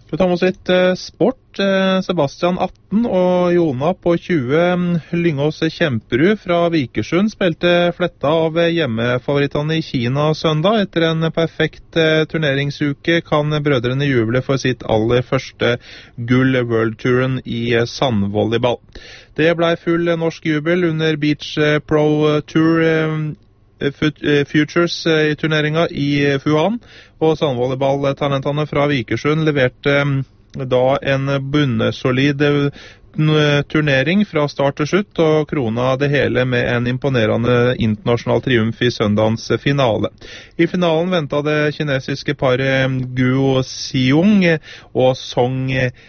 Vi tar med oss litt sport. Sebastian 18 og Jona på 20. Lyngås Kjemperud fra Vikersund spilte fletta av hjemmefavorittene i Kina søndag. Etter en perfekt turneringsuke kan brødrene juble for sitt aller første gull World-turen i sandvolleyball. Det ble full norsk jubel under Beach Pro Tour Futures i turneringa i Fuhan, og sandvolleyballtalentene fra Vikersund leverte da en bunnesolid turnering fra start til slutt, og krona det hele med en imponerende internasjonal triumf i søndagens finale. I finalen ventet det kinesiske paret Guo Xiong og Song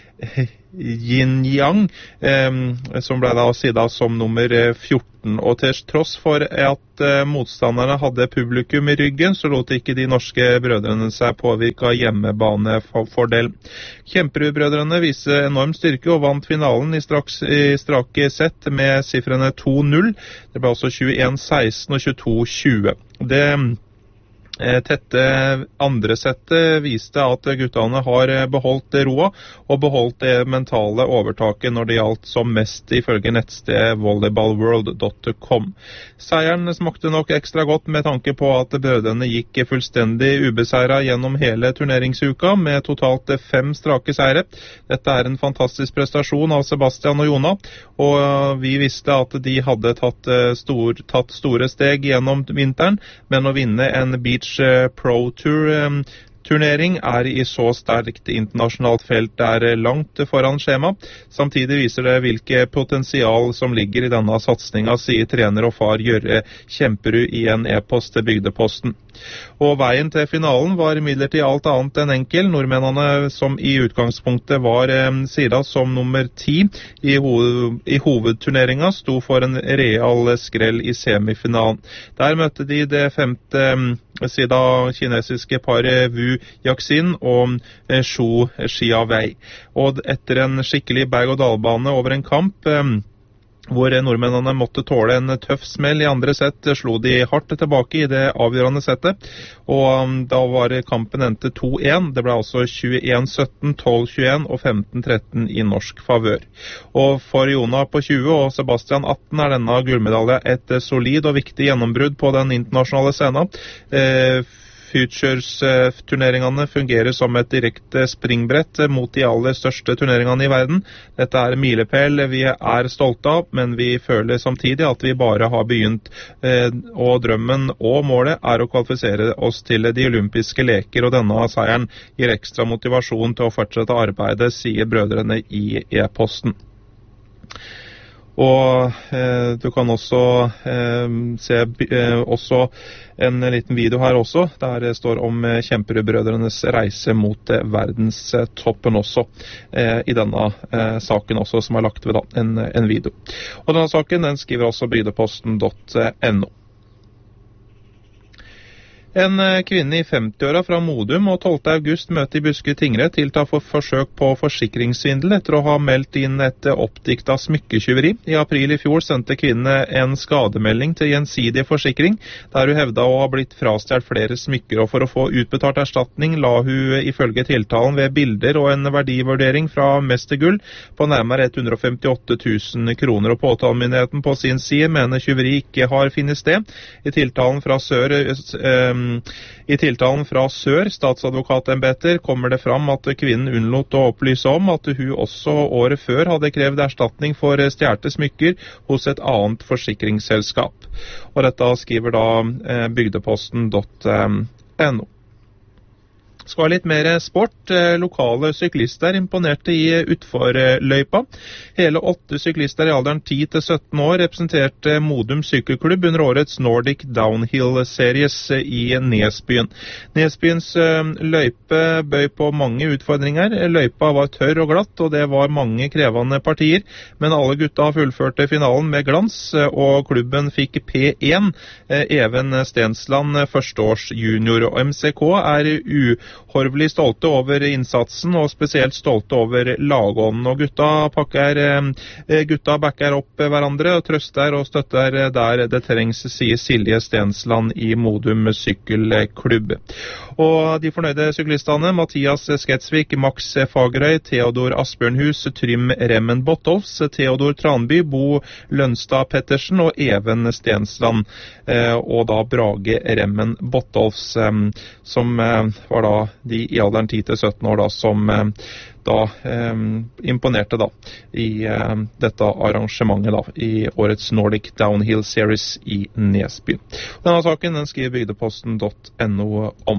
Yin-Yang, som ble da sida som nummer 14. Og til tross for at motstanderne hadde publikum i ryggen, så lot ikke de norske brødrene seg påvirke av hjemmebanefordel. Kjemperud-brødrene viste enorm styrke og vant finalen i strake sett med sifrene 2-0. Det ble også 21-16 og 22-20. Det tette andre settet viste at guttene har beholdt roa og beholdt det mentale overtaket når det gjaldt som mest, ifølge nettstedet volleyballworld.com. Seieren smakte nok ekstra godt med tanke på at brødrene gikk fullstendig ubeseiret gjennom hele turneringsuka med totalt 5 strake seire. Dette er en fantastisk prestasjon av Sebastian og Jona, og vi visste at de hadde tatt store steg gjennom vinteren, men å vinne en Beach Pro Tour turnering er i så sterkt internasjonalt felt er langt foran skjema. Samtidig viser det hvilke potensial som ligger i denne satsninga, sier trener og far Gjørre Kjemperud i en e-post til Bygdeposten. Og veien til finalen var imidlertid alt annet enn enkel. Nordmennene, som i utgangspunktet var sida som nummer 10 i hovedturneringa, sto for en real skrell i semifinalen. Der møtte de det 5. sida kinesiske paret Wu Yaxin og Zhou Xiaowei. Og etter en skikkelig berg-og-dal-bane over en kamp, hvor nordmennene måtte tåle en tøff smell i andre sett, slo de hardt tilbake i det avgjørende settet, og da var kampen endte 2-1. Det ble altså 21-17, 12-21 og 15-13 i norsk favør. Og for Jona på 20 og Sebastian 18 er denne gullmedalje et solid og viktig gjennombrudd på den internasjonale scenen. Futures-turneringene fungerer som et direkte springbrett mot de aller største turneringene i verden. Dette er milepæl vi er stolte av, men vi føler samtidig at vi bare har begynt, og drømmen og målet er å kvalifisere oss til de olympiske leker, og denne seieren gir ekstra motivasjon til å fortsette arbeidet, sier brødrene i e-posten. Og du kan også se også en liten video her også, der det står om Kjemperud-brødrenes reise mot verdenstoppen også, i denne saken også, som er lagt ved da, en video. Og denne saken, den skriver også bygdeposten.no. En kvinne i 50-åra fra Modum og 12. august møte i Buskerud tingrett tiltatt for forsøk på forsikringssvindel etter å ha meldt inn et oppdikta smykketyveri. I april i fjor sendte kvinne en skademelding til Gjensidig Forsikring, der hun hevda å ha blitt frastjålet flere smykker, og for å få utbetalt erstatning la hun ifølge tiltalen ved bilder og en verdivurdering fra Mestergull på nærmere 158 000 kroner, og påtalemyndigheten på sin side mener tyveri ikke har funnet sted. I tiltalen fra Sør statsadvokatembeter kommer det fram at kvinnen unnlot å opplyse om at hun også året før hadde krevd erstatning for stjålne smykker hos et annet forsikringsselskap. Og dette skriver da bygdeposten.no. Skal ha litt mer sport. Lokale syklister imponerte i utforløypa. Hele 8 syklister i alderen 10 til 17 år representerte Modum sykkelklubb under årets Nordic Downhill Series i Nesbyen. Nesbyens løype bøy på mange utfordringer. Løypa var tørr og glatt, og det var mange krevende partier, men alle gutta fullførte finalen med glans, og klubben fikk P1, Even Stensland, førsteårs junior, og MCK er horvelig stolte over innsatsen, og spesielt stolte over lagånden. Og gutta backer opp hverandre, og trøster og støtter der det trengs, sier Silje Stensland i Modum sykkelklubb. Og de fornøyde syklistene, Mathias Sketsvik, Max Fagerøy, Theodor Asbjørnhus, Trym Remmen Botolfs, Theodor Tranby, Bo Lønstad Pettersen og Even Stensland, og da Brage Remmen Botolfs, som var da de i alderen 10-17 år da, som imponerte da i dette arrangementet da, i årets Nordic Downhill Series i Nesby. Denne saken den skriver bygdeposten.no om.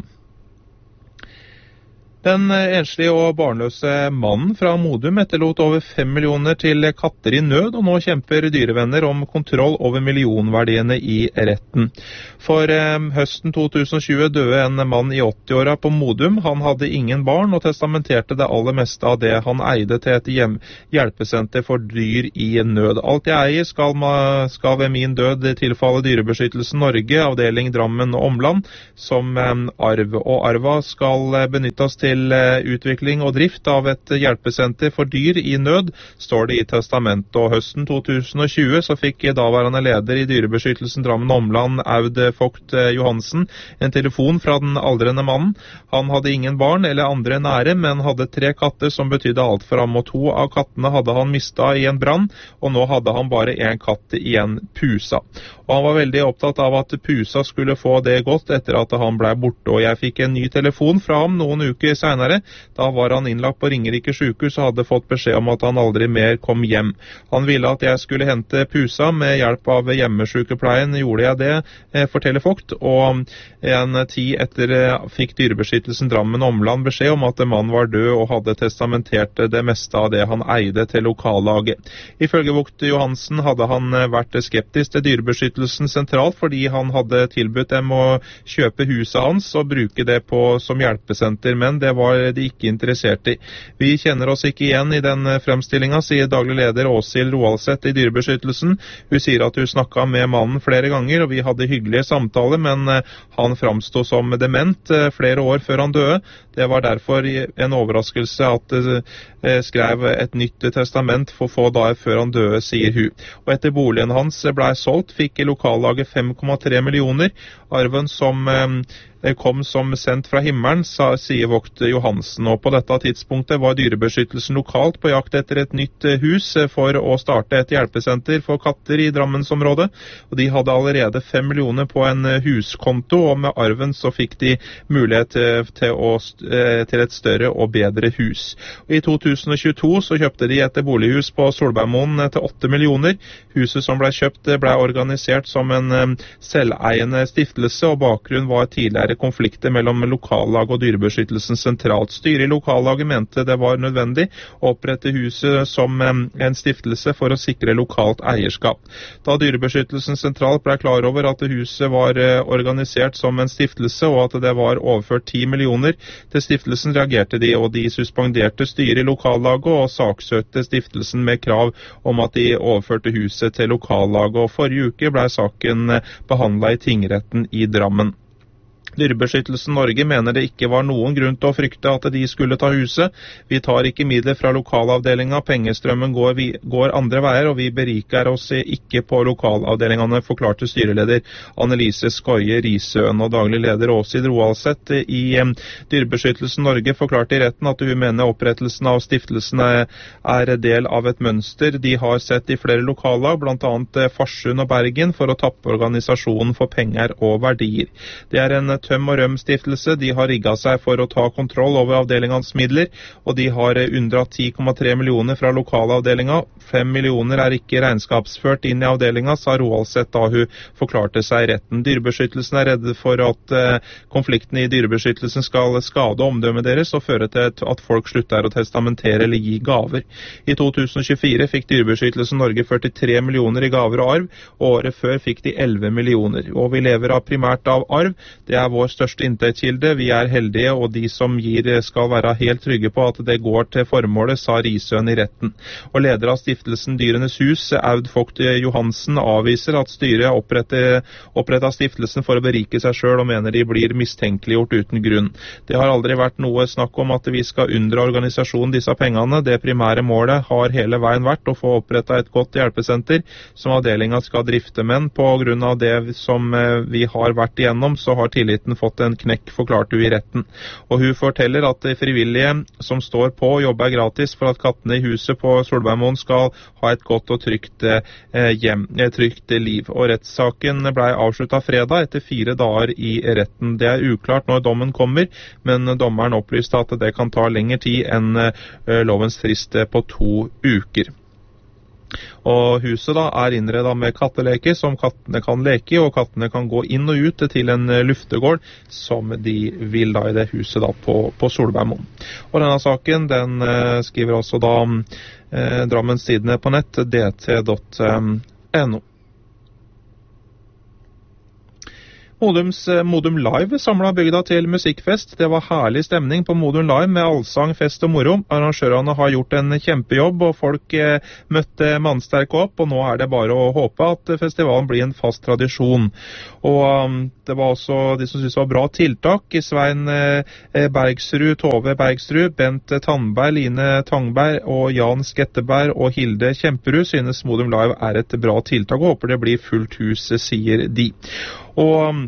Den enslige og barnløse mannen fra Modum etterlot over 5 millioner til katter i nød, og nå kjemper dyrevenner om kontroll over millionverdiene i retten. For høsten 2020 døde en mann i 80-åra på Modum. Han hadde ingen barn og testamenterte det aller meste av det han eide til et hjelpesenter for dyr i nød. Alt jeg eier skal ved min død tilfalle Dyrebeskyttelsen Norge, avdeling Drammen og Omland, som arv. Og arva skal benyttes til utvikling og drift av et hjelpesenter for dyr i nød, står det i testamentet. Og høsten 2020 så fikk daværende leder i Dyrebeskyttelsen Drammen Omland, Aud Vogt Johansen, en telefon fra den aldrende mannen. Han hadde ingen barn eller andre nære, men hadde 3 katter som betydde alt for ham, og 2 av kattene hadde han mistet i en brann, og nå hadde han bare 1 katt igjen, Pusa. Og han var veldig opptatt av at Pusa skulle få det godt etter at han ble borte, og jeg fikk en ny telefon fra ham noen uker senere. Da var han innlagt på Ringerike sykehus og hadde fått beskjed om at han aldri mer kom hjem. Han ville at jeg skulle hente Pusa. Med hjelp av hjemmesykepleien gjorde jeg det, forteller Vogt, og en tid etter fikk Dyrebeskyttelsen Drammen Omland beskjed om at mannen var død og hadde testamentert det meste av det han eide til lokallaget. Ifølge Vogt Johansen hadde han vært skeptisk til Dyrebeskyttelsen sentralt fordi han hadde tilbudt dem å kjøpe huset hans og bruke det som hjelpesenter, men det var de ikke interessert i. Vi kjenner oss ikke igjen i den fremstillingen, sier daglig leder Åshild Roaldseth i Dyrebeskyttelsen. Hun sier at hun snakket med mannen flere ganger, og vi hadde hyggelige samtaler, men han framstod som dement flere år før han døde. Det var derfor en overraskelse at skrev et nytt testament for få dager før han døde, sier hun. Og etter boligen hans ble solgt, fikk lokallaget 5,3 millioner. Arven som kom som sendt fra himmelen, sier Vogt Johansen. Og på dette tidspunktet var Dyrebeskyttelsen lokalt på jakt etter et nytt hus for å starte et hjelpesenter for katter i Drammensområdet. Og de hadde allerede 5 millioner på en huskonto, og med arven så fikk de mulighet til et større og bedre hus. Og i 2022 så kjøpte de et bolighus på Solbergmoen til 8 millioner. Huset som ble kjøpt ble organisert som en selveiende stiftelse, og bakgrunnen var tidligere konflikter mellom lokallag og Dyrebeskyttelsen sentralt. Styret i lokallaget mente det var nødvendig å opprette huset som en stiftelse for å sikre lokalt eierskap. Da Dyrebeskyttelsen sentralt ble klar over at huset var organisert som en stiftelse, og at det var overført 10 millioner til stiftelsen, reagerte de, og de suspenderte styret i lokallaget og saksøkte stiftelsen med krav om at de overførte huset til lokallaget, og forrige uke ble saken behandlet i tingretten i Drammen. Dyrebeskyttelsen Norge mener det ikke var noen grunn til å frykte at de skulle ta huset. Vi tar ikke midler fra lokalavdelingen, pengestrømmen går andre veier, og vi beriker oss ikke på lokalavdelingene, forklarte styreleder Annelise Skoie Risøen. Og daglig leder Åshild Roaldseth i Dyrebeskyttelsen Norge forklarte i retten at hun mener opprettelsen av stiftelsene er del av et mønster de har sett i flere lokallag, blant annet Farsund og Bergen, for å tappe organisasjonen for penger og verdier. Det er en Tøm og Røm-stiftelse. De har rigget seg for å ta kontroll over avdelingens midler, og de har unndratt 10,3 millioner fra lokalavdelingen. 5 millioner er ikke regnskapsført inn i avdelingen, sa Roaldseth da hun forklarte seg i retten. Dyrebeskyttelsen er redde for at konflikten i Dyrebeskyttelsen skal skade omdømmet deres og føre til at folk slutter å testamentere eller gi gaver. I 2024 fikk Dyrebeskyttelsen Norge 43 millioner i gaver og arv, og året før fikk de 11 millioner. Og vi lever primært av arv. Det er vår største inntektskilde. Vi heldige, og de som gir skal være helt trygge på at det går til formålet, sa Risøen i retten. Og leder av stiftelsen Dyrenes Hus, Aud Vogt Johansen, avviser at styret opprettet stiftelsen for å berike seg selv, og mener de blir mistenkeliggjort uten grunn. Det har aldri vært noe snakk om at vi skal undre organisasjonen disse pengene. Det primære målet har hele veien vært å få opprettet et godt hjelpesenter som avdelingen skal drifte, men på grunn av det som vi har vært igjennom, så har tilliten fått en knekk, forklarte hun i retten. Og hun forteller at de frivillige som står på og jobber gratis for at kattene i huset på Solbergmoen skal ha et godt og trygt liv. Og rettssaken ble avsluttet fredag etter 4 dager i retten. Det uklart når dommen kommer, men dommeren opplyste at det kan ta lengre tid enn lovens frist på 2 uker. Og huset da innredet med katteleker som kattene kan leke i, og kattene kan gå inn og ut til en luftegård som de vil da i det huset da på Solbergmoen. Og denne saken den skriver også da Drammens Tidende på nett, dt.no. Modum Live samlet bygda til musikkfest. Det var herlig stemning på Modum Live med allsang, fest og moro. Arrangørene har gjort en kjempejobb, og folk møtte mannsterke opp, og nå det bare å håpe at festivalen blir en fast tradisjon. Og det var også de som synes det var bra tiltak. Svein Bergsrud, Tove Bergsrud, Bent Tandberg, Line Tangberg og Jan Sketteberg og Hilde Kjemperud synes Modum Live et bra tiltak, og håper det blir fullt hus, sier de. Og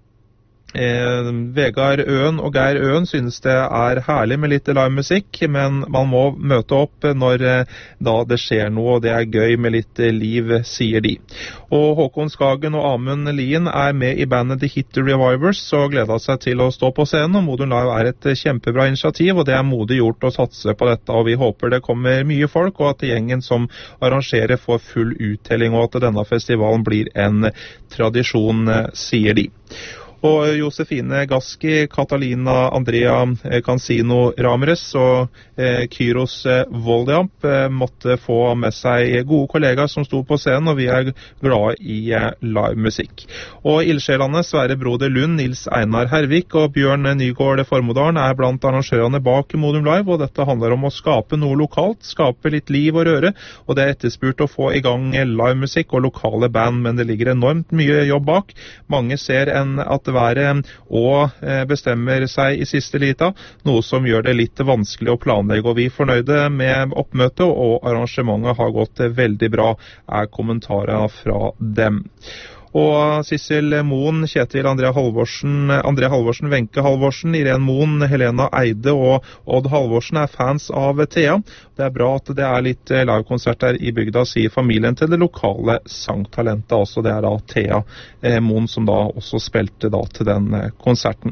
Vegard Øen og Geir Øen synes det herlig med litt livemusikk, men man må møte opp når da det skjer noe, og det gøy med litt liv, sier de. Og Håkon Skagen og Amund Lien med i bandet The Hit Revivers og gleder seg til å stå på scenen, og Modum Live et kjempebra initiativ, og det modig gjort å satse på dette, og vi håper det kommer mye folk, og at gjengen som arrangerer får full uttelling, og at denne festivalen blir en tradisjon, sier de. Og Josefine Gaski, Catalina Andrea Cansino Ramirez og Kyros Voldjamp måtte få med seg gode kollegaer som sto på scenen, og vi glad i livemusikk. Og ildsjelene Sverre Broder Lund, Nils Einar Hervik og Bjørn Nygård Formodalen blant arrangørene bak Modum Live, og dette handler om å skape noe lokalt, skape litt liv og røre, og det etterspurt å få i gang livemusikk og lokale band, men det ligger enormt mye jobb bak. Mange ser at været og bestemmer seg i siste lita, noe som gjør det litt vanskelig å planlegge, og vi fornøyde med oppmøtet, og arrangementet har gått veldig bra, kommentarene fra dem. Og Sissel Moen, Kjetil André Halvorsen, Wenche Halvorsen, Irene Moen, Helena Eide og Odd Halvorsen fans av Thea. Det bra at det litt livekonserter i bygda, sier familien til det lokale sangtalentet. Altså det da Thea Moen som da også spilte da til den konserten.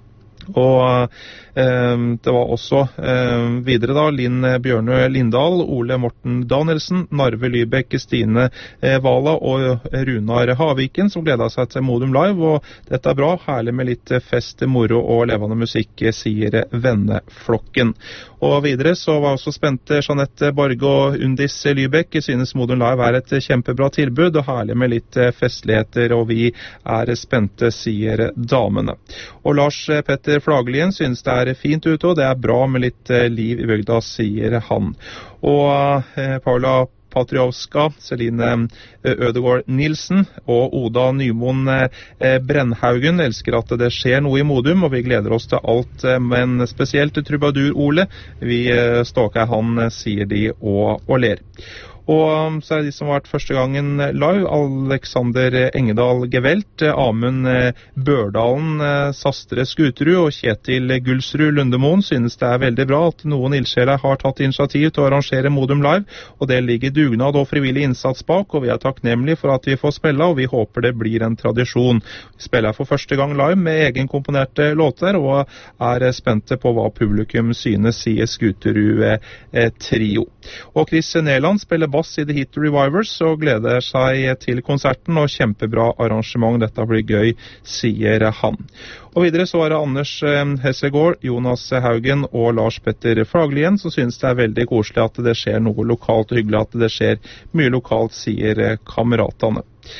Og det var også videre da Linn Bjørnø Lindahl, Ole Morten Danielsen, Narve Lybekk, Stine Vala og Runar Haviken som gledet seg til Modum Live, og dette bra, herlig med litt fest, moro og levende musikk, sier venneflokken. Og videre så var også spente Jeanette Borge og Undis Lybekk, synes Modum Live et kjempebra tilbud, og herlig med litt festligheter, og vi spente, sier damene. Og Lars Petter Flagelien synes det fint ute, og det bra med litt liv i bygda, sier han. Og Paula Patriovska, Celine Ødegård Nilsen og Oda Nymoen Brennhaugen elsker at det skjer noe i Modum, og vi gleder oss til alt, men spesielt til Trubadur Ole. Vi stalker han, sier de og ler. Og så det de som har vært første gangen live, Alexander Engedal Gevelt, Amund Børdalen, Sastre Skuterud og Kjetil Gulsrud Lundemoen synes det veldig bra at noen ildsjeler har tatt initiativ til å arrangere Modum Live, og det ligger dugnad og frivillig innsats bak, og vi takknemlige for at vi får spille, og vi håper det blir en tradisjon. Vi spiller for første gang live med egenkomponerte låter, og spente på hva publikum synes, sier Skuterud Trio. Og Chris Neland spiller bass i The Hit Revivers og gleder seg til konserten, og kjempebra arrangement, dette blir gøy, sier han. Og videre så det Anders Hessegård, Jonas Haugen og Lars Petter Flaglien som synes det veldig koselig at det skjer noe lokalt, og hyggelig at det skjer mye lokalt, sier kameratene.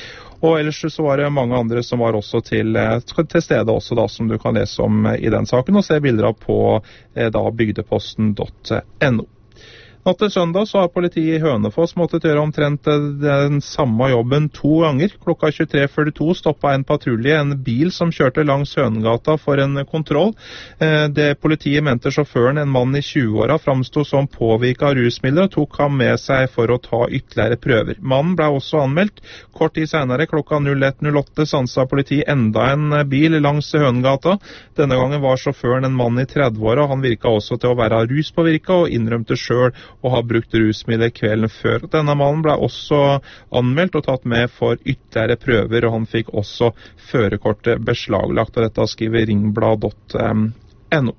Og ellers så var det mange andre som var også til stede også da, som du kan lese om i den saken, og se bilder av på da bygdeposten.no. Natt til søndag så har politiet i Hønefoss måttet gjøre omtrent den samme jobben 2 ganger. Klokka 23:42 stoppet en patrulje en bil som kjørte langs Hønegata for en kontroll. Det politiet mente sjåføren, en mann i 20-åra, framstod som påvirket av rusmidler og tok ham med seg for å ta ytterligere prøver. Mannen ble også anmeldt. Kort tid senere, klokka 01:08, sansa politiet enda en bil langs Hønegata. Denne gangen var sjåføren en mann i 30-åra. Han virka også til å være ruspåvirka og innrømte sjøl og har brukt rusmidler kvelden før. Denne mannen ble også anmeldt og tatt med for ytterligere prøver, og han fikk også førerkortet beslaglagt, og dette skriver ringblad.no.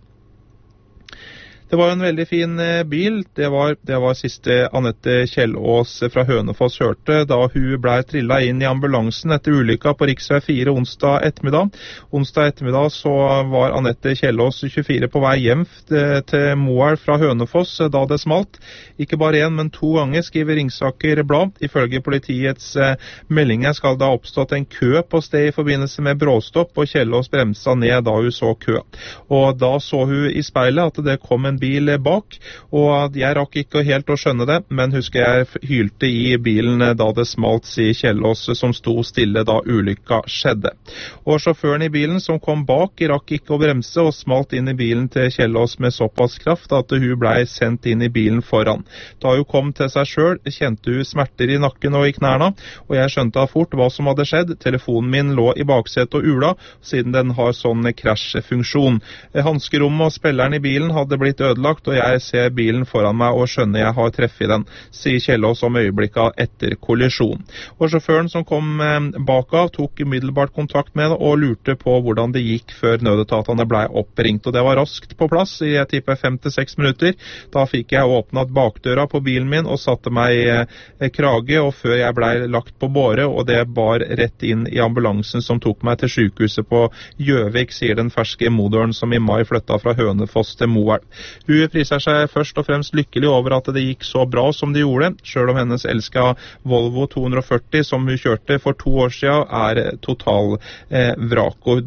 Det var en veldig fin bil. Det var siste Anette Kjellås fra Hønefoss hørte da hun ble trillet inn i ambulansen etter ulykka på Riksvei 4 onsdag ettermiddag. Onsdag ettermiddag så var Anette Kjellås 24 på vei hjem til Moelv fra Hønefoss da det smalt. Ikke bare en, men 2 ganger, skriver Ringsaker Blad. Ifølge politiets meldinger skal det ha oppstått en kø på sted i forbindelse med bråstopp, og Kjellås bremsa ned da hun så kø. Og da så hun i speilet at det kom en bil bak, og jeg rakk ikke helt å skjønne det, men husker jeg hylte i bilen da det smalt, sier Kjellås, som sto stille da ulykka skjedde. Og sjåføren i bilen som kom bak rakk ikke å bremse og smalt inn i bilen til Kjellås med såpass kraft at hun ble sendt inn i bilen foran. Da hun kom til seg selv, kjente hun smerter i nakken og i knærne, og jeg skjønte fort hva som hadde skjedd. Telefonen min lå i baksetet og ula, siden den har sånn krasjfunksjon. Hanskerommet og spilleren i bilen hadde blitt ødelagt, og jeg ser bilen foran meg og skjønner jeg har treffet den, sier Kjellås om øyeblikket etter kollisjon. Og sjåføren som kom bak av tok umiddelbart kontakt med det og lurte på hvordan det gikk før nødetatene ble oppringt. Og det var raskt på plass, i jeg tipper 5-6 minutter. Da fikk jeg åpnet bakdøra på bilen min og satte meg i krage, og før jeg ble lagt på båre, og det bar rett inn i ambulansen som tok meg til sykehuset på Gjøvik, sier den ferske moderen som i mai flyttet fra Hønefoss til Moelv. Hun priser seg først og fremst lykkelig over at det gikk så bra som det gjorde, selv om hennes elsket Volvo 240 som hun kjørte for 2 år siden er total vrak. Og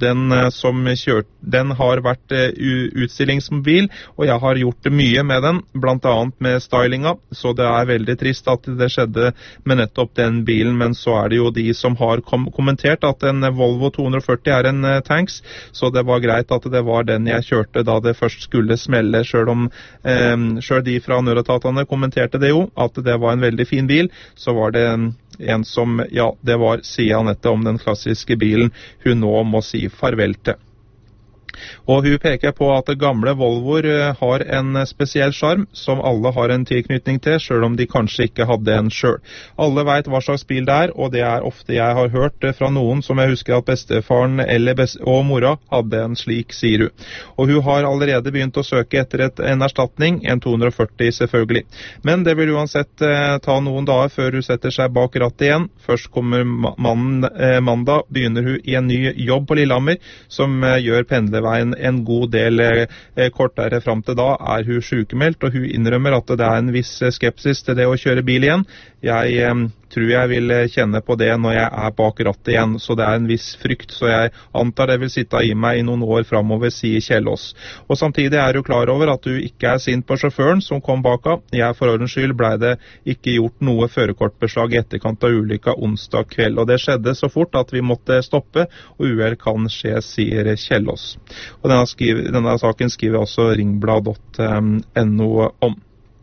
den har vært utstillingsmobil, og jeg har gjort mye med den, blant annet med stylinga, så det er veldig trist at det skjedde med nettopp den bilen, men så er det jo de som har kommentert at en Volvo 240 er en tanks, så det var greit at det var den jeg kjørte da det først skulle smelle, selv de fra nødetatene kommenterte det jo, at det var en veldig fin bil, så var det en som, ja, det var, sier Anette om den klassiske bilen hun nå må si farvel til. Og hun peker på at gamle Volvoer har en spesiell sjarm som alle har en tilknytning til, selv om de kanskje ikke hadde en selv. Alle vet hva slags bil det er, og det er ofte jeg har hørt fra noen som jeg husker at bestefaren og mora hadde en slik, sier hun. Og hun har allerede begynt å søke etter en erstatning, en 240 selvfølgelig. Men det vil uansett ta noen dager før hun setter seg bak rattet igjen. Først kommer mandag, begynner hun i en ny jobb på Lillehammer, som gjør pendlerveien en god del kortere. Frem til da er hun sykemeldt, og hun innrømmer at det er en viss skepsis til det å kjøre bil igjen. Jeg tror jeg vil kjenne på det når jeg er bak rattet igjen, så det er en viss frykt, så jeg antar det vil sitte i meg i noen år fremover, sier Kjellås. Og samtidig er hun klar over at hun ikke er sint på sjåføren som kom bak av. For ordens skyld ble det ikke gjort noe førerkortbeslag i etterkant av ulykka onsdag kveld, og det skjedde så fort at vi måtte stoppe, og uhell kan skje, sier Kjellås. Og denne saken skriver også ringblad.no om.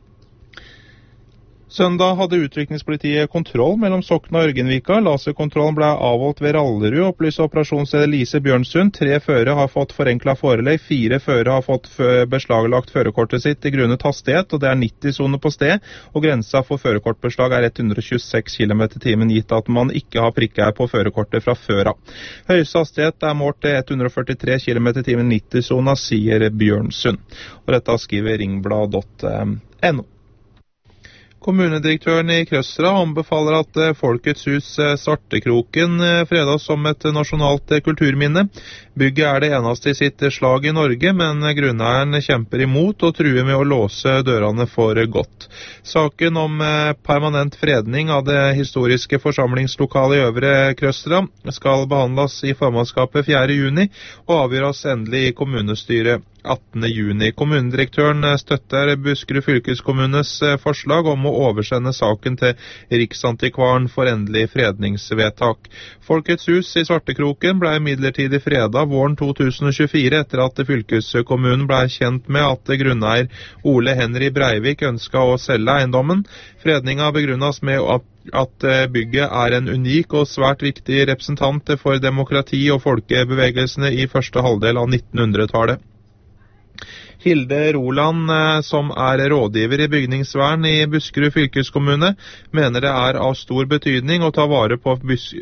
Søndag hadde utrykningspolitiet kontroll mellom Sokna og Ørgenvika. Laserkontrollen ble avholdt ved Rallerud, opplyser operasjonsleder Lise Bjørnsund. 3 førere har fått forenklet forelegg, 4 førere har fått beslaglagt førerkortet sitt i grunnet hastighet, og det er 90-sone på sted, og grensa for førerkortbeslag er 126 km/t, gitt at man ikke har prikker på førerkortet fra før av. Høyeste hastighet er målt til 143 km/t 90-sona, sier Bjørnsund. Og dette skriver ringblad.no. Kommunedirektøren i Krøsra anbefaler at Folkets hus Svartekroken fredes som et nasjonalt kulturminne. Bygget er det eneste i sitt slag i Norge, men grunneieren kjemper imot og truer med å låse dørene for godt. Saken om permanent fredning av det historiske forsamlingslokalet i Øvre Krøsra skal behandles i formannskapet 4. juni og avgjøres endelig i kommunestyret 18. juni. Kommunedirektøren støtter Buskerud fylkeskommunes forslag om å oversende saken til Riksantikvaren for endelig fredningsvedtak. Folkets hus i Svartekroken ble midlertidig fredet våren 2024 etter at fylkeskommunen ble kjent med at grunneier Ole Henry Breivik ønsket å selge eiendommen. Fredningen begrunnes med at bygget er en unik og svært viktig representant for demokrati og folkebevegelsene i første halvdel av 1900-tallet. Hilde Roland, som er rådgiver i bygningsvern i Buskerud fylkeskommune, mener det er av stor betydning å ta vare på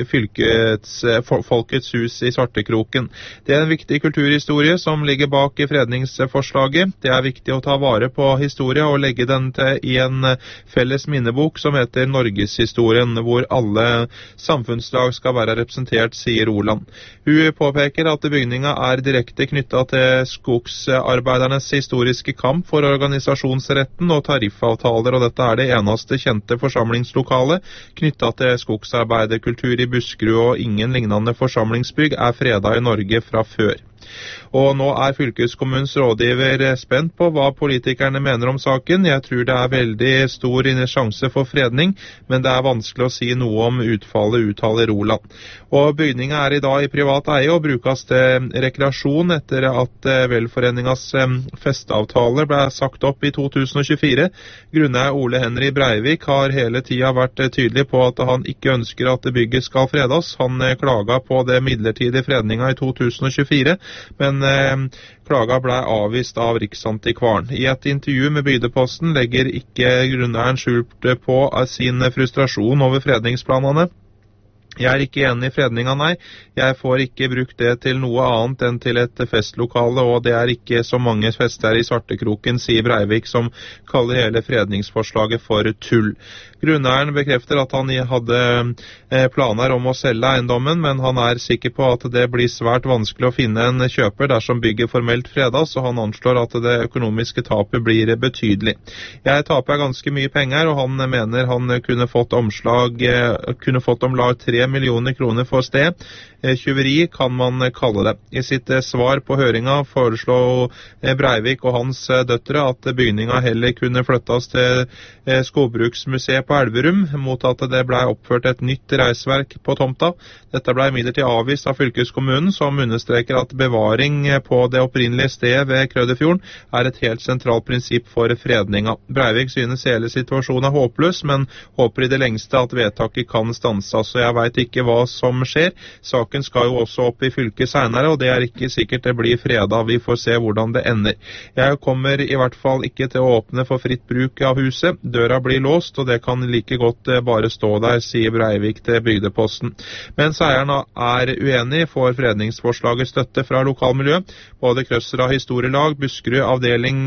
Folkets hus i Svartekroken. Det er en viktig kulturhistorie som ligger bak i fredningsforslaget. Det er viktig å ta vare på historie og legge den til i en felles minnebok som heter Norgeshistorien, hvor alle samfunnslag skal være representert, sier Roland. Hun påpeker at bygninga er direkte knyttet til skogsarbeidernes historiske kamp for organisasjonsretten og tariffavtaler, og dette er det eneste kjente forsamlingslokalet knyttet til skogsarbeiderkultur i Buskerud, og ingen lignende forsamlingsbygg er fredet i Norge fra før. Og nå er fylkeskommunens rådgiver spent på hva politikerne mener om saken. Jeg tror det er veldig stor sjanse for fredning, men det er vanskelig å si noe om utfallet, uttaler Roland. Og bygningen er i dag i privat eie og brukes til rekreasjon etter at velforeningens festeavtaler ble sagt opp i 2024. Grunneier Ole Henry Breivik har hele tiden vært tydelig på at han ikke ønsker at bygget skal fredes. Han klaget på det midlertidige fredningen i 2024, men klaga ble avvist av Riksantikvaren. I et intervju med Bygdeposten legger ikke grunneieren skjult på sin frustrasjon over fredningsplanene. Jeg er ikke enig i fredninga, nei. Jeg får ikke brukt det til noe annet enn til et festlokale, og det er ikke så mange fester i Svartekroken, sier Breivik, som kaller hele fredningsforslaget for tull. Grunneieren bekrefter at han hadde planer om å selge eiendommen, men han er sikker på at det blir svært vanskelig å finne en kjøper dersom bygget formelt fredas, og han anslår at det økonomiske tapet blir betydelig. Jeg taper ganske mye penger, og han mener han kunne fått om lag 3 millioner kroner for sted. Tjuveri kan man kalle det. I sitt svar på høringa foreslo Breivik og hans døtre at bygninga heller kunne flyttes til Skogbruksmuseet på Elverum, mot at det ble oppført et nytt reisverk på tomta. Dette ble imidlertid avvist av fylkeskommunen, som understreker at bevaring på det opprinnelige stedet ved Krødefjorden er et helt sentralt prinsipp for fredninga. Breivik synes hele situasjonen er håpløs, men håper i det lengste at vedtaket kan stanses, så jeg vet ikke hva som skjer. Saken skal jo også opp i fylket senere, og det er ikke sikkert det blir fredag. Vi får se hvordan det ender. Jeg kommer i hvert fall ikke til å åpne for fritt bruk av huset. Døra blir låst, og det kan like godt bare stå der, sier Breivik til Bygdeposten. Mens eieren er uenig, får fredningsforslaget støtte fra lokalmiljøet. Både Krøsra historielag, Buskerud avdeling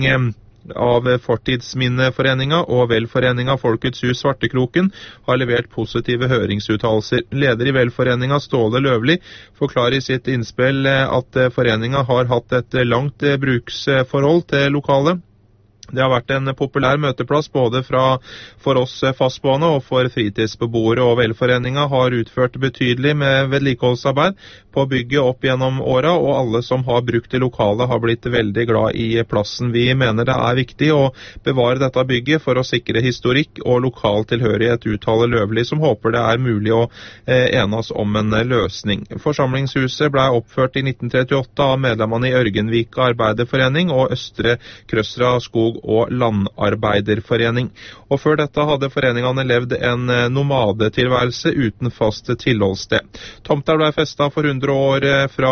av Fortidsminneforeninga og Velforeninga Folkets hus Svartekroken har levert positive høringsuttalelser. Leder i Velforeninga, Ståle Løvli, forklarer i sitt innspill at foreninga har hatt et langt bruksforhold til lokalet. Det har vært en populær møteplass både for oss fastboende og for fritidsbeboere, og Velforeninga har utført betydelig med vedlikeholdsarbeid på bygget opp gjennom åra, og alle som har brukt det lokale har blitt veldig glad i plassen. Vi mener det er viktig å bevare dette bygget for å sikre historikk og lokal tilhørighet, uttaler Løvli, som håper det er mulig å enes om en løsning. Forsamlingshuset ble oppført i 1938 av medlemmene i Ørgenvika Arbeiderforening og Østre Krøsra Skog og Landarbeiderforening. Og før dette hadde foreningene levd en nomadetilværelse uten fast tilholdssted. Tomta ble festet for 100 år fra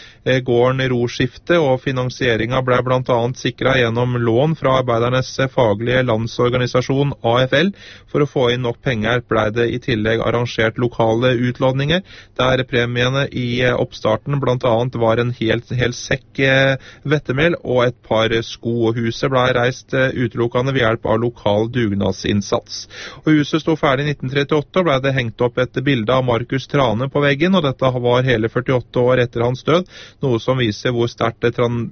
gården Roskifte, og finansieringen ble blant annet sikret gjennom lån fra Arbeidernes faglige landsorganisasjon AFL. For å få inn nok penger ble det i tillegg arrangert lokale utlåninger, der premiene i oppstarten blant annet var en hel sekk vettemel og et par sko. Huset ble reist reist utelukkende ved hjelp av lokal dugnadsinnsats. Og huset sto ferdig i 1938 og ble det hengt opp et bilde av Markus Trane på veggen, og dette var hele 48 år etter hans død, noe som viser hvor sterkt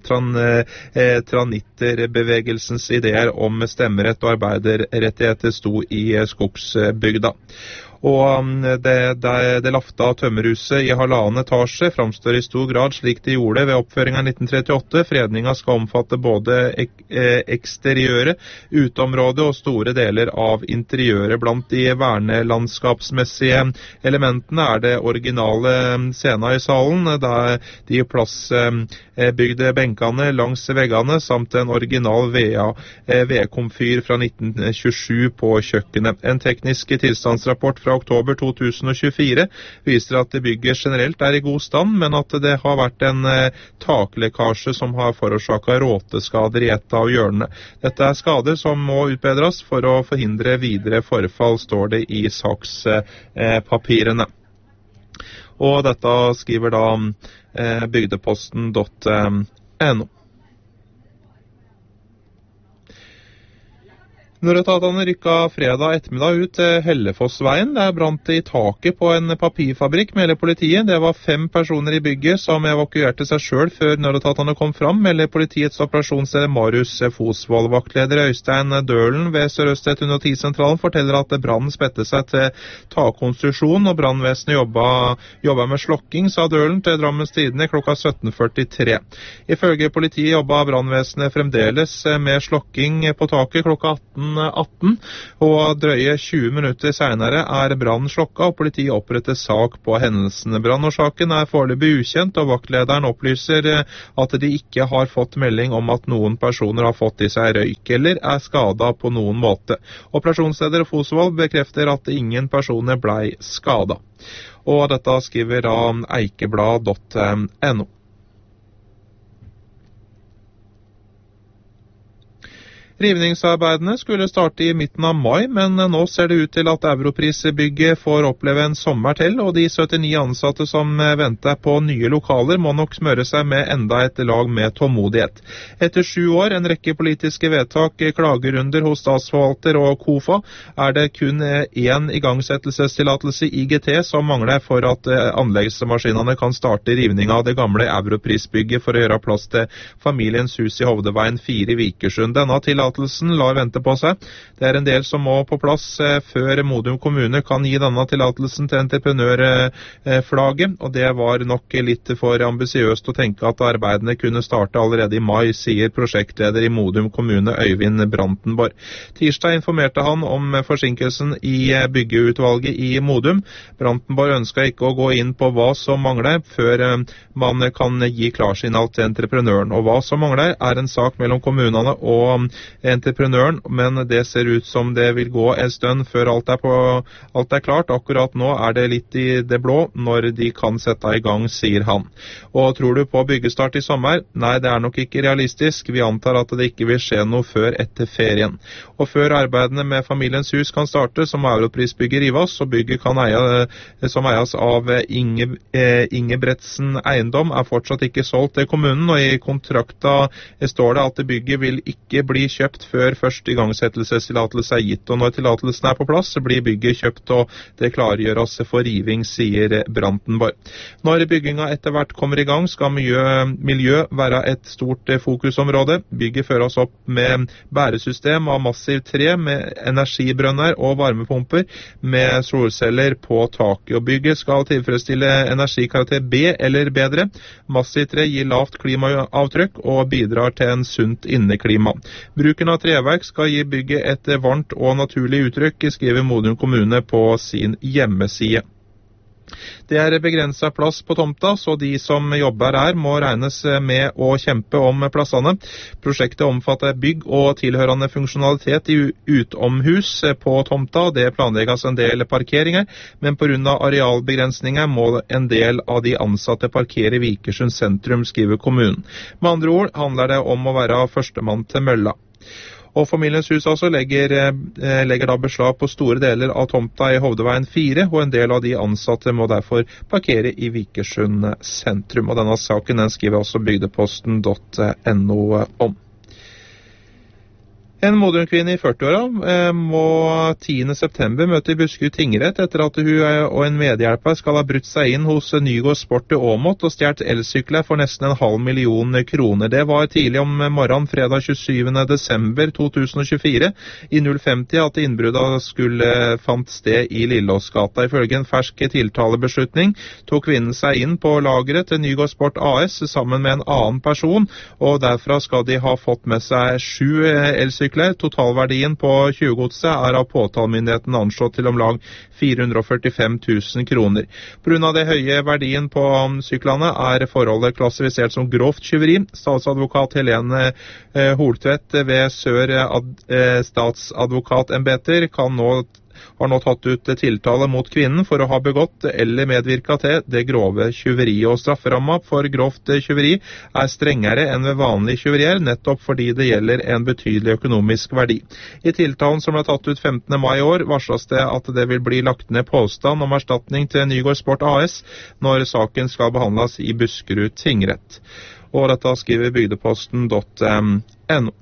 tranitterbevegelsens ideer om stemmerett og arbeiderrettigheter sto i skogsbygda. Og det lafta tømmerhuset i 1,5 etasje framstår i stor grad slik det gjorde ved oppføringen i 1938. Fredningen skal omfatte både eksteriøret, uteområdet og store deler av interiøret. Blant de vernelandskapsmessige elementene er det originale scenen i salen, der de plassbygde benkene langs veggene, samt en original vedkomfyr fra 1927 på kjøkkenet. En teknisk tilstandsrapport fra oktober 2024 viser at bygget generelt er i god stand, men at det har vært en taklekkasje som har forårsaket råteskader i et av hjørnene. Dette er skader som må utbedres for å forhindre videre forfall, står det i sakspapirene. Og dette skriver da bygdeposten.no. Nødetatene rykket fredag ettermiddag ut til Hellefossveien. Det brant i taket på en papirfabrikk, melder politiet. Det var 5 personer i bygget som evakuerte seg selv før nødetatene kom fram, melder politiets operasjonsleder Marius Fosvold. Vaktleder Øystein Dølen ved Sør-Øst 110-sentralen forteller at brannen spedte seg til takkonstruksjon, og brannvesenet jobba med slokking, sa Dølen til Drammens Tidende klokka 17:43. Ifølge politiet jobba brannvesenet fremdeles med slokking på taket klokka 18, og drøye 20 minutter senere er brannen slokka, og politiet oppretter sak på hendelsene. Brannårsaken er foreløpig ukjent, og vaktlederen opplyser at de ikke har fått melding om at noen personer har fått i seg røyk eller er skadet på noen måte. Operasjonsleder Fosvold bekrefter at ingen personer ble skadet. Og dette skriver da eikeblad.no. Rivningsarbeidene skulle starte i midten av mai, men nå ser det ut til at Europrisbygget får oppleve en sommer til, og de 79 ansatte som venter på nye lokaler må nok smøre seg med enda et lag med tålmodighet. Etter 7 år, en rekke politiske vedtak, klagerunder hos statsforvalter og KOFA, er det kun én igangsettelsestillatelse IGT som mangler for at anleggsmaskinene kan starte rivning av det gamle Europrisbygget for å gjøre plass til familiens hus i Hovdeveien 4 i Vikersund. Denne tillatelsen lar vente på seg. Det er en del som må på plass før Modum kommune kan gi denne tillatelsen til entreprenørflaget, og det var nok litt for ambisiøst å tenke at arbeidene kunne starte allerede i mai, sier prosjektleder i Modum kommune Øyvind Brantenborg. Tirsdag informerte han om forsinkelsen i byggeutvalget i Modum. Brantenborg ønsket ikke å gå inn på hva som mangler før man kan gi klarsignal til entreprenøren, og hva som mangler er en sak mellom kommunene og entreprenøren, men det ser ut som det vil gå en stund før alt er klart. Akkurat nå er det litt i det blå når de kan sette i gang, sier han. Og tror du på byggestart i sommer? Nei, det er nok ikke realistisk. Vi antar at det ikke vil skje noe før etter ferien. Og før arbeidene med familiens hus kan starte, så må Europrisbygget rives, og bygget som eies av Ingebretsen Eiendom er fortsatt ikke solgt til kommunen, og i kontrakta står det at bygget vil ikke bli kjøpt før først igangsettelsestillatelse er gitt, og når tillatelsen er på plass, så blir bygget kjøpt, og det klargjøres for riving, sier Brantenborg. Når bygginga etter hvert kommer i gang, skal miljø være et stort fokusområde. Bygget føres opp med bæresystem av massiv tre, med energibrønner og varmepumper, med solceller på taket, og bygget skal tilfredsstille energikarakter B eller bedre. Massiv tre gir lavt klimaavtrykk og bidrar til en sunt inneklima. Bruken av treverk skal gi bygget et varmt og naturlig uttrykk, skriver Modum kommune på sin hjemmeside. Det er begrenset plass på tomta, så de som jobber her må regnes med å kjempe om plassene. Prosjektet omfatter bygg og tilhørende funksjonalitet i utomhus på tomta. Det planlegges en del parkeringer, men på grunn av arealbegrensninger må en del av de ansatte parkere i Vikersund sentrum, skriver kommunen. Med andre ord handler det om å være førstemann til mølla. Og familiens hus altså legger da beslag på store deler av tomta i Hovdeveien 4, og en del av de ansatte må derfor parkere i Vikersund sentrum. Og denne saken den skriver også bygdeposten.no om. En Modum-kvinne i 40-åra må 10. september møte i Buskerud tingrett etter at hun og en medhjelper skal ha brutt seg inn hos Nygård Sport i Åmot og stjert elsykler for nesten 500 000 kroner. Det var tidlig om morgenen fredag 27. desember 2024 i 050 at innbruddet skulle fant sted i Lillåsgata. Ifølge en fersk tiltalebeslutning tok kvinnen seg inn på lageret til Nygård Sport AS sammen med en annen person, og derfra skal de ha fått med seg 7 elsykler. Totalverdien på tjuvgodset er av påtalemyndigheten anslått til om lag 445 000 kroner. På grunn av det høye verdien på syklene er forholdet klassifisert som grovt tyveri. Statsadvokat Helene Holtvedt ved Sør statsadvokatembeter har nå tatt ut tiltale mot kvinnen for å ha begått eller medvirka til det grove tyveri. Og strafferamma for grovt tyveri er strengere enn ved vanlig tyverier, nettopp fordi det gjelder en betydelig økonomisk verdi. I tiltalen som ble tatt ut 15. mai i år, varsles det at det vil bli lagt ned påstand om erstatning til Nygård Sport AS når saken skal behandles i Buskerud tingrett. Og dette skriver bygdeposten.no.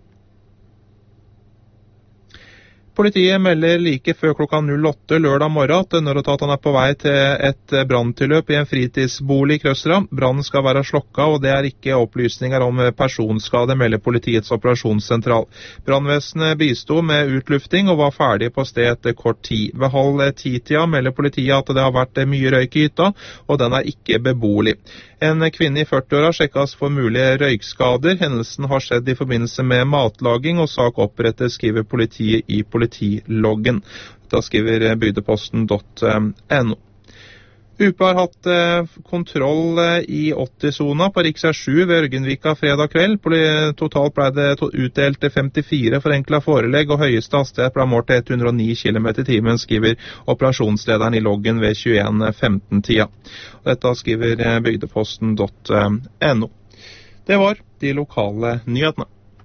Politiet melder like før klokka 08 lørdag morgen at nødetaten er på vei til et branntilløp i en fritidsbolig i Krøsra. Brannen skal være slokka, og det er ikke opplysninger om personskade, melder politiets operasjonssentral. Brannvesenet bisto med utlufting og var ferdig på sted etter kort tid. Ved 09:30 melder politiet at det har vært mye røyk i hytta, og den er ikke beboelig. En kvinne i 40-åra sjekkes for mulige røykskader. Hendelsen har skjedd i forbindelse med matlaging, og sak opprettes, skriver politiet i politiloggen. Da skriver bygdeposten.no. UP har hatt kontroll i 80-sona på Riksvei 7 ved Ørgenvika fredag kveld. Totalt ble det utdelt 54 forenklet forelegg, og høyeste hastighet ble målt til 109 km i timen, skriver operasjonslederen i loggen ved 21:15-tida. Dette skriver bygdeposten.no. Det var de lokale nyhetene.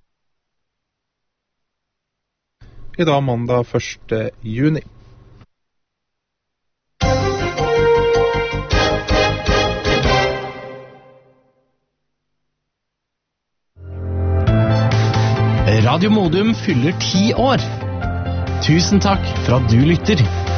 I dag mandag 1. juni. Radio Modum fyller 10 år. Tusen takk for at du lytter.